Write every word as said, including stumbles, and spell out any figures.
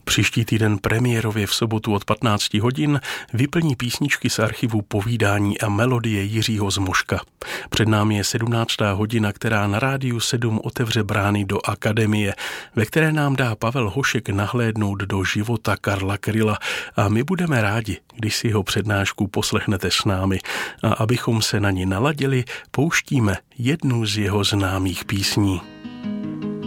Příští týden premiérově v sobotu od patnácti hodin vyplní písničky z archivu Povídání a melodie Jiřího Zmoška. Před námi je sedmnáctá hodina, která na Rádiu sedm otevře brány do Akademie, ve které nám dá Pavel Hošek nahlédnout do života Karla Kryla a my budeme rádi, když si jeho přednášku poslechnete s námi. A abychom se na ní naladili, pouštíme jednu z jeho známých písní.